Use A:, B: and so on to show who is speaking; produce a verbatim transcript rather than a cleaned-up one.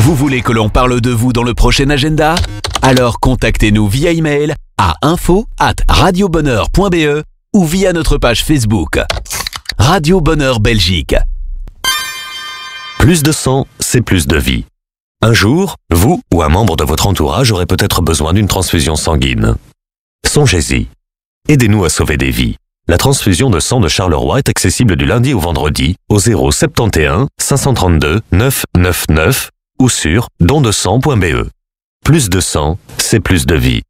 A: Vous voulez que l'on parle de vous dans le prochain agenda? Alors contactez-nous via email à info arobase radiobonheur point b e ou via notre page Facebook. Radio Bonheur Belgique.
B: Plus de sang, c'est plus de vie. Un jour, vous ou un membre de votre entourage aurait peut-être besoin d'une transfusion sanguine. Songez-y. Aidez-nous à sauver des vies. La transfusion de sang de Charleroi est accessible du lundi au vendredi au zéro sept un cinq cent trente-deux neuf cent quatre-vingt-dix-neuf ou sur don de sang point b e. Plus de sang, c'est plus de vie.